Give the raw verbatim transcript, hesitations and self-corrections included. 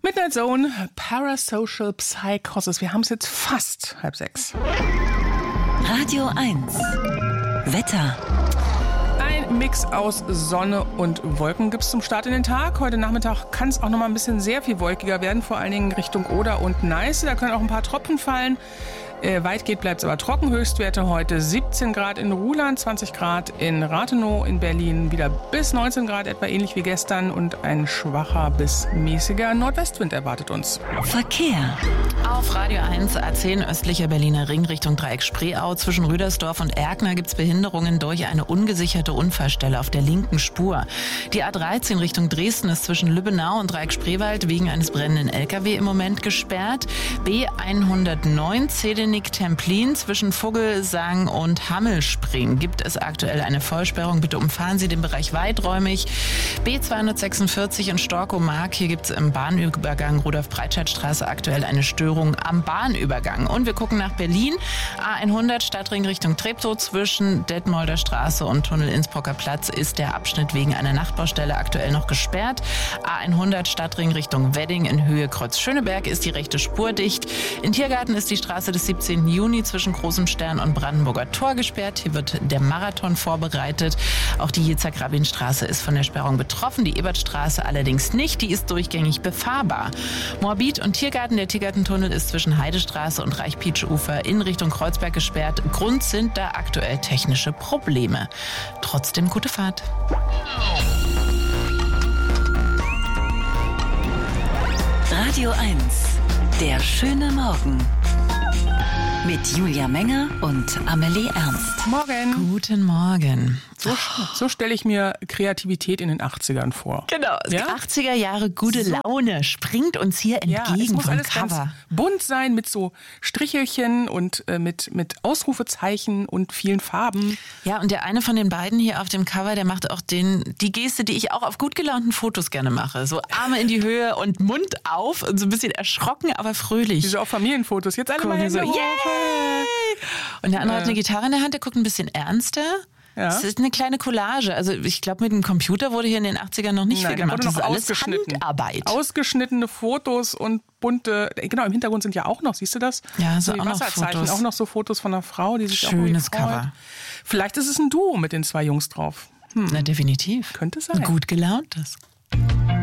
Midnight Zone, Parasocial Psychosis. Wir haben es jetzt fast halb sechs. Radio eins. Wetter. Ein Mix aus Sonne und Wolken gibt es zum Start in den Tag. Heute Nachmittag kann es auch noch mal ein bisschen sehr viel wolkiger werden, vor allen Dingen Richtung Oder und Neiße. Da können auch ein paar Tropfen fallen. Äh, weitgehend bleibt es aber trocken. Höchstwerte heute siebzehn Grad in Ruhland, zwanzig Grad in Rathenow, in Berlin wieder bis neunzehn Grad, etwa ähnlich wie gestern. Und ein schwacher bis mäßiger Nordwestwind erwartet uns. Verkehr. Auf Radio eins A zehn östlicher Berliner Ring Richtung Dreieck Spreeau. Zwischen Rüdersdorf und Erkner gibt es Behinderungen durch eine ungesicherte Unfallstelle auf der linken Spur. Die A dreizehn Richtung Dresden ist zwischen Lübbenau und Dreieck Spreewald wegen eines brennenden L K W im Moment gesperrt. B hundertneun Zedenik-Templin zwischen Vogelsang und Hammelspring gibt es aktuell eine Vollsperrung. Bitte umfahren Sie den Bereich weiträumig. B zweihundertsechsundvierzig in Storkow-Mark. Hier gibt es im Bahnübergang Rudolf-Breitscheid-Straße aktuell eine Störung am Bahnübergang. Und wir gucken nach Berlin. A hundert Stadtring Richtung Treptow zwischen Detmolder Straße und Tunnel Innsbrucker Platz ist der Abschnitt wegen einer Nachtbaustelle aktuell noch gesperrt. A hundert Stadtring Richtung Wedding in Höhe Kreuz-Schöneberg ist die rechte Spur dicht. In Tiergarten ist die Straße des siebzehnten Juni zwischen Großem Stern und Brandenburger Tor gesperrt. Hier wird der Marathon vorbereitet. Auch die Jitzak-Rabin-Straße ist von der Sperrung betroffen. Die Ebertstraße allerdings nicht. Die ist durchgängig befahrbar. Moabit und Tiergarten. Der Tiergartentunnel ist zwischen Heidestraße und Reich-Pietsch-Ufer in Richtung Kreuzberg gesperrt. Grund sind da aktuell technische Probleme. Trotzdem gute Fahrt. Radio eins. Der schöne Morgen. Mit Julia Menger und Amelie Ernst. Morgen. Guten Morgen. So, so stelle ich mir Kreativität in den achtzigern vor. Genau, Ja? die achtziger Jahre gute Laune springt uns hier Ja, es entgegen muss vom alles Cover. ganz bunt sein mit so Strichelchen und äh, mit, mit Ausrufezeichen und vielen Farben. Ja, und der eine von den beiden hier auf dem Cover, der macht auch den, die Geste, die ich auch auf gut gelaunten Fotos gerne mache. So Arme in die Höhe und Mund auf und so ein bisschen erschrocken, aber fröhlich. Diese auch Familienfotos. Jetzt alle mal Gucken Hände so, hoch. yay! Und der andere Ja. hat eine Gitarre in der Hand, der guckt ein bisschen ernster. Ja. Das ist eine kleine Collage. Also ich glaube, mit dem Computer wurde hier in den achtzigern noch nicht Nein, viel da gemacht. wurde Das noch ist alles ausgeschnitten. Handarbeit. Ausgeschnittene Fotos und bunte, genau, im Hintergrund sind ja auch noch, siehst du das? Ja, so die auch noch Wasserzeichen, Fotos. auch noch so Fotos von einer Frau, die sich Schönes auch irgendwie freut. Cover. Vielleicht ist es ein Duo mit den zwei Jungs drauf. Hm. Na, definitiv. Könnte sein. Ein gut gelauntes.